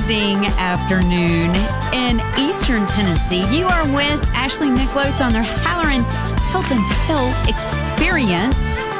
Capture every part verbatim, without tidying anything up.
amazing afternoon in Eastern Tennessee. You are with Ashley Nicholas on their Halloran Hilton Hill Experience.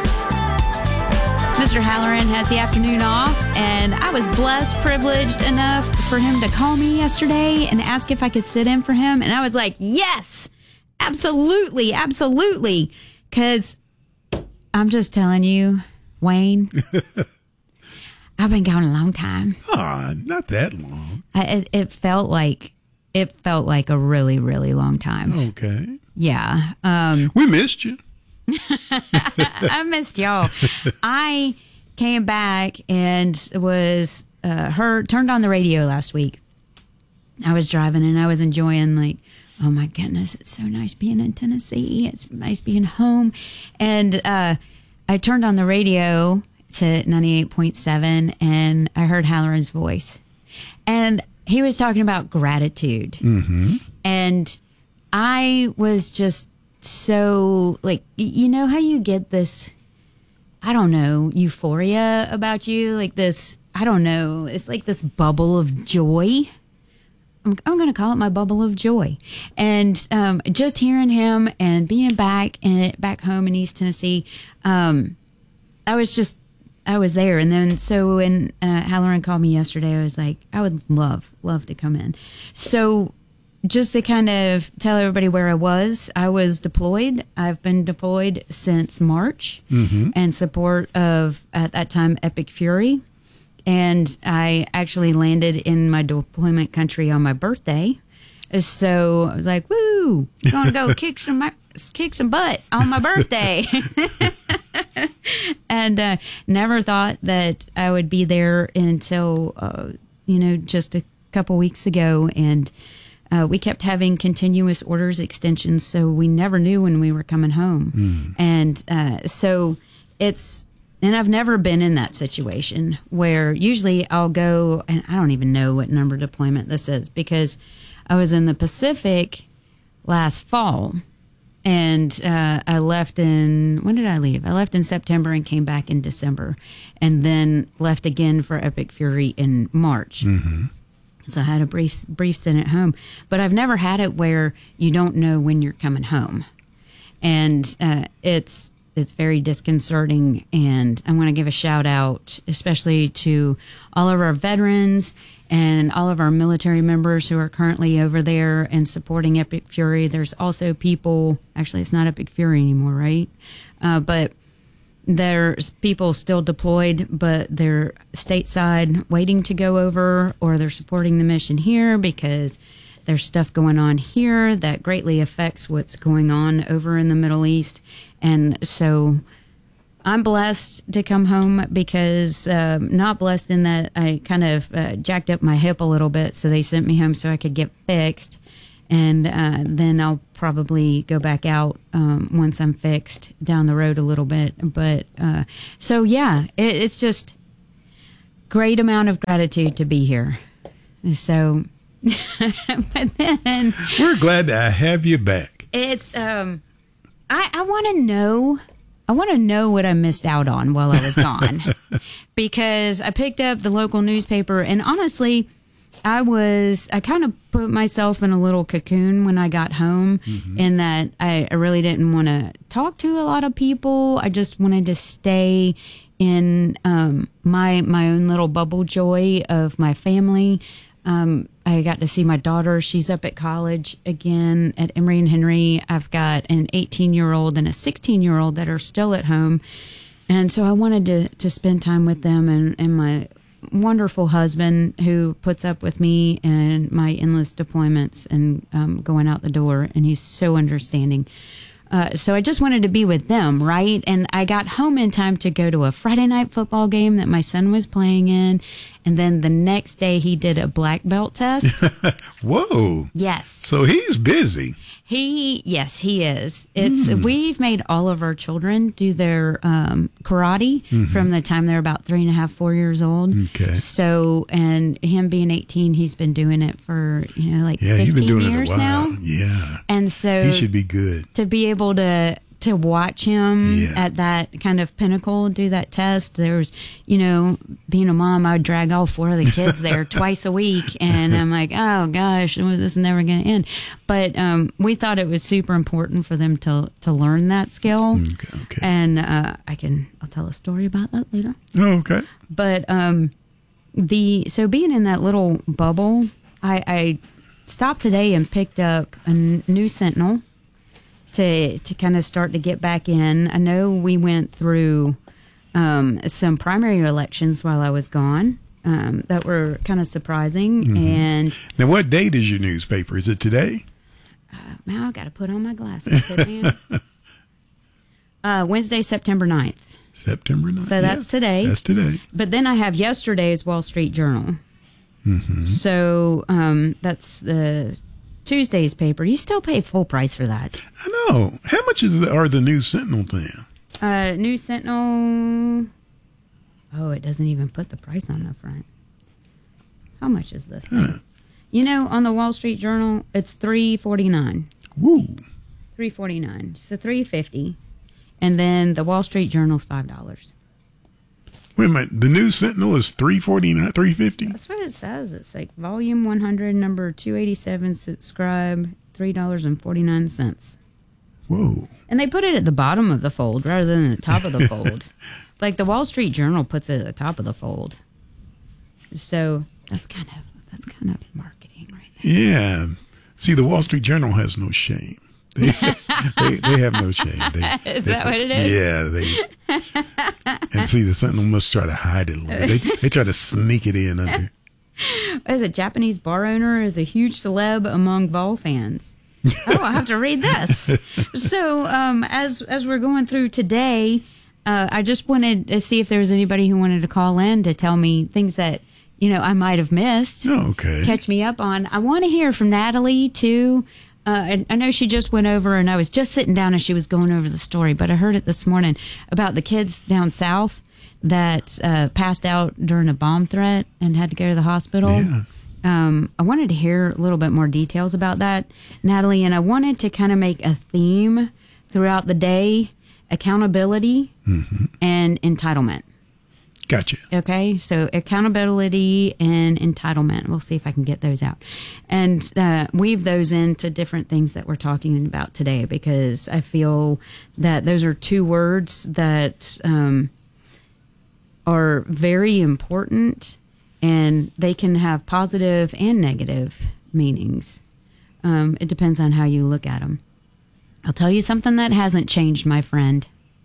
Mister Halloran has the afternoon off, and I was blessed, privileged enough for him to call me yesterday and ask if I could sit in for him. And I was like, yes, absolutely, absolutely. Because I'm just telling you, Wayne, I've been gone a long time. Ah, not that long. I, it, it felt like it felt like a really, really long time. Okay. Yeah. Um, we missed you. I missed y'all. I came back and was uh, heard turned on the radio last week. I was driving and I was enjoying, like, oh my goodness, it's so nice being in Tennessee. It's nice being home. And uh, I turned on the radio to ninety-eight point seven and I heard Halloran's voice. And he was talking about gratitude. Mm-hmm. And I was just so, like, you know how you get this, I don't know, euphoria about you? Like this, I don't know, it's like this bubble of joy. I'm, I'm going to call it my bubble of joy. And um, just hearing him and being back in, back home in East Tennessee, um, I was just, I was there. And then so when uh, Halloran called me yesterday, I was like, I would love, love to come in. So just to kind of tell everybody where I was, I was deployed. I've been deployed since March mm-hmm. in support of, at that time, Epic Fury. And I actually landed in my deployment country on my birthday. So I was like, woo, gonna go kick some kick some butt on my birthday. And uh, never thought that I would be there until, uh, you know, just a couple weeks ago. And Uh, we kept having continuous orders extensions, so we never knew when we were coming home. Mm. And uh, so it's, and I've never been in that situation where usually I'll go, and I don't even know what number deployment this is because I was in the Pacific last fall. And uh, I left in, when did I leave? I left in September and came back in December, and then left again for Epic Fury in March. Mm-hmm. So I had a brief brief stint at home, but I've never had it where you don't know when you're coming home, and uh, it's it's very disconcerting. And I want to give a shout out, especially to all of our veterans and all of our military members who are currently over there and supporting Epic Fury. There's also people, actually, it's not Epic Fury anymore, right? Uh, but there's people still deployed, but they're stateside waiting to go over, or they're supporting the mission here because there's stuff going on here that greatly affects what's going on over in the Middle East. And so I'm blessed to come home because, um, not blessed in that I kind of uh, jacked up my hip a little bit, so they sent me home so I could get fixed. And uh, then I'll probably go back out um, once I'm fixed down the road a little bit. But uh, so, yeah, it, it's just great amount of gratitude to be here. So, but then we're glad to have you back. It's um, I, I want to know. I want to know what I missed out on while I was gone, because I picked up the local newspaper, and honestly, I was, I kind of put myself in a little cocoon when I got home, mm-hmm. in that I, I really didn't want to talk to a lot of people. I just wanted to stay in um, my my own little bubble joy of my family. Um, I got to see my daughter. She's up at college again at Emory and Henry. I've got an eighteen-year-old and a sixteen-year-old that are still at home. And so I wanted to, to spend time with them, and, and my wonderful husband who puts up with me and my endless deployments and um, going out the door, and he's so understanding. Uh, so I just wanted to be with them, right? And I got home in time to go to a Friday night football game that my son was playing in. And then the next day he did a black belt test. Whoa. Yes. So he's busy. He, yes, he is. It's, mm. we've made all of our children do their um, karate mm-hmm. from the time they're about three and a half, four years old. Okay. So, and him being eighteen, he's been doing it for, you know, like yeah, fifteen been doing years it a while. now. Yeah. And so he should be good to be able to to watch him Yeah. at that kind of pinnacle do that test. There was, you know, being a mom, I would drag all four of the kids there twice a week. And I'm like, oh gosh, this is never going to end. But um, we thought it was super important for them to, to learn that skill. Okay. okay. And uh, I can, I'll tell a story about that later. Oh, okay. But um, the, so being in that little bubble, I, I stopped today and picked up a n- new Sentinel to to kind of start to get back in. I know we went through um, some primary elections while I was gone um, that were kind of surprising. Mm-hmm. And now, what date is your newspaper? Is it today? Uh, now I got to put on my glasses. uh, Wednesday, September ninth. September ninth. So that's yeah, today. That's today. But then I have yesterday's Wall Street Journal. Mm-hmm. So um, that's the Tuesday's paper. You still pay full price for that. I know. How much is the, are the News Sentinel then? Uh, News Sentinel. Oh, it doesn't even put the price on the front. How much is this thing? Huh. You know, on the Wall Street Journal, it's three forty nine. Woo. Three forty nine. So three fifty, and then the Wall Street Journal's five dollars. Wait a minute. The News Sentinel is three forty nine, three fifty. That's what it says. It's like volume one hundred, number two eighty seven. Subscribe, three dollars and forty nine cents. Whoa. And they put it at the bottom of the fold rather than the top of the fold. Like the Wall Street Journal puts it at the top of the fold. So that's kind of that's kind of marketing right there. Yeah. See, the Wall Street Journal has no shame. They they, they have no shame. They, is they, that what it is? Yeah. They and see the Sentinel must try to hide it a little bit. They they try to sneak it in under. As a Japanese bar owner is a huge celeb among ball fans. Oh, I have to read this. So, um, as as we're going through today, uh, I just wanted to see if there was anybody who wanted to call in to tell me things that, you know, I might have missed. Oh, okay. Catch me up on. I want to hear from Natalie, too. Uh, and I know she just went over, and I was just sitting down as she was going over the story, but I heard it this morning about the kids down south that uh, passed out during a bomb threat and had to go to the hospital. Yeah. Um, I wanted to hear a little bit more details about that, Natalie, and I wanted to kind of make a theme throughout the day: accountability mm-hmm. and entitlement. Gotcha. Okay, so accountability and entitlement. We'll see if I can get those out and uh, weave those into different things that we're talking about today, because I feel that those are two words that um, are very important. And they can have positive and negative meanings. Um, it depends on how you look at them. I'll tell you something that hasn't changed, my friend.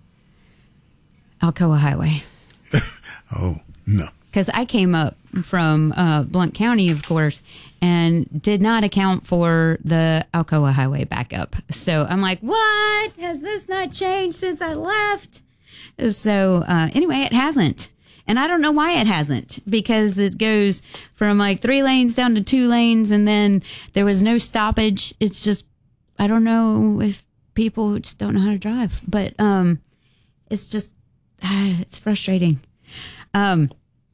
Alcoa Highway. Oh, no. Because I came up from uh, Blount County, of course, and did not account for the Alcoa Highway backup. So I'm like, what? Has this not changed since I left? So uh, anyway, it hasn't. And I don't know why it hasn't, because it goes from like three lanes down to two lanes, and then there was no stoppage. It's just, I don't know if people just don't know how to drive, but um, it's just, uh, it's frustrating. Um,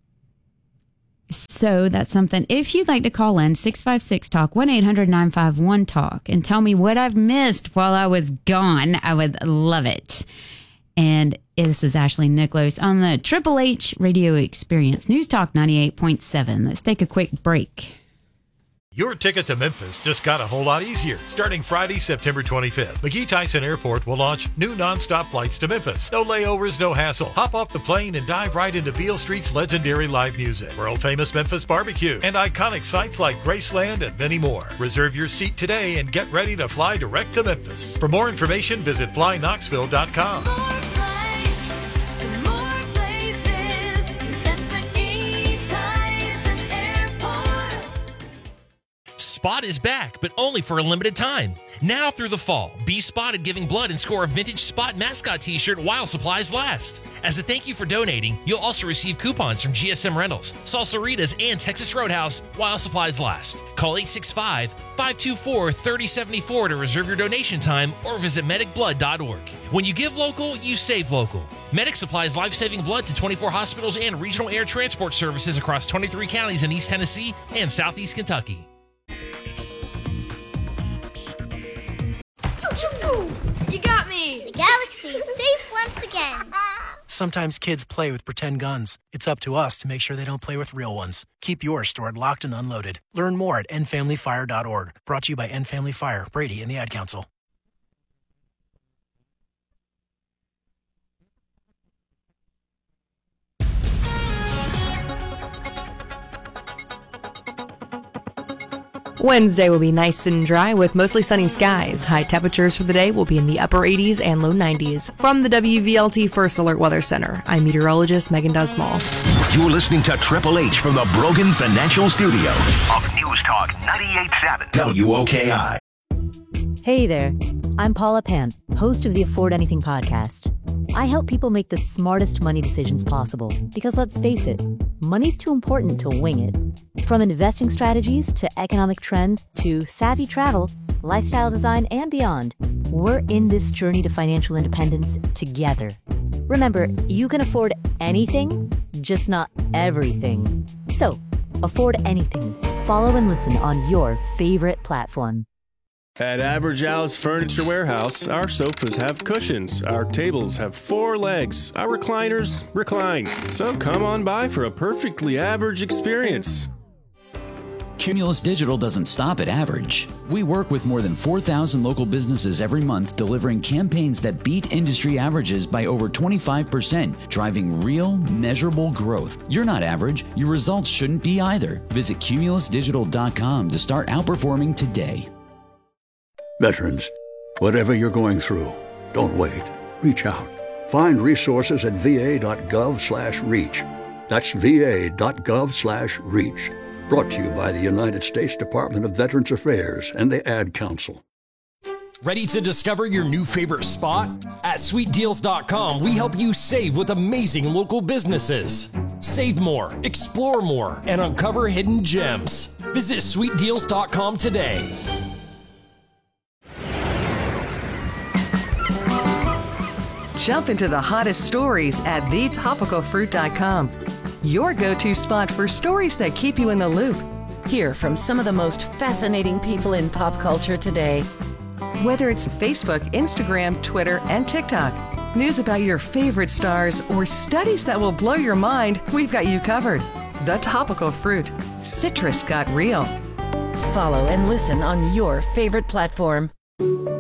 so that's something. If you'd like to call in, six five six talk, one eight hundred nine five one talk, and tell me what I've missed while I was gone, I would love it. And this is Ashley Nicholas on the Triple H Radio Experience, News Talk ninety-eight point seven. Let's take a quick break. Your ticket to Memphis just got a whole lot easier. Starting Friday, September twenty-fifth, McGee Tyson Airport will launch new nonstop flights to Memphis. No layovers, no hassle. Hop off the plane and dive right into Beale Street's legendary live music, world-famous Memphis barbecue, and iconic sites like Graceland and many more. Reserve your seat today and get ready to fly direct to Memphis. For more information, visit fly knoxville dot com. Spot is back, but only for a limited time. Now through the fall, be spotted giving blood and score a vintage Spot mascot t-shirt while supplies last. As a thank you for donating, you'll also receive coupons from G S M Rentals, Salsaritas, and Texas Roadhouse while supplies last. Call eight six five, five two four, three oh seven four to reserve your donation time or visit medic blood dot org. When you give local, you save local. Medic supplies life-saving blood to twenty-four hospitals and regional air transport services across twenty-three counties in East Tennessee and Southeast Kentucky. You got me! The Sometimes kids play with pretend guns. It's up to us to make sure they don't play with real ones. Keep yours stored locked and unloaded. Learn more at end family fire dot org. Brought to you by End Family Fire, Brady, and the Ad Council. Wednesday will be nice and dry with mostly sunny skies. High temperatures for the day will be in the upper eighties and low nineties. From the W V L T First Alert Weather Center, I'm meteorologist Megan Dusmall. You're listening to Triple H from the Brogan Financial Studio of News Talk ninety-eight point seven W O K I. Hey there, I'm Paula Pant, host of the Afford Anything podcast. I help people make the smartest money decisions possible because, let's face it, money's too important to wing it. From investing strategies to economic trends to savvy travel, lifestyle design, and beyond, we're in this journey to financial independence together. Remember, you can afford anything, just not everything. So, afford anything. Follow and listen on your favorite platform. At Average Al's Furniture Warehouse, our sofas have cushions, our tables have four legs, our recliners recline. So come on by for a perfectly average experience. Cumulus Digital doesn't stop at average. We work with more than four thousand local businesses every month, delivering campaigns that beat industry averages by over twenty-five percent, driving real, measurable growth. You're not average. Your results shouldn't be either. Visit cumulus digital dot com to start outperforming today. Veterans, whatever you're going through, don't wait. Reach out. Find resources at v a dot gov slash reach. That's v a dot gov slash reach. Brought to you by the United States Department of Veterans Affairs and the Ad Council. Ready to discover your new favorite spot? At sweet deals dot com, we help you save with amazing local businesses. Save more, explore more, and uncover hidden gems. Visit sweet deals dot com today. Jump into the hottest stories at the topical fruit dot com. Your go-to spot for stories that keep you in the loop. Hear from some of the most fascinating people in pop culture today. Whether it's Facebook, Instagram, Twitter, and TikTok, news about your favorite stars, or studies that will blow your mind, we've got you covered. The Topical Fruit. Citrus got real. Follow and listen on your favorite platform.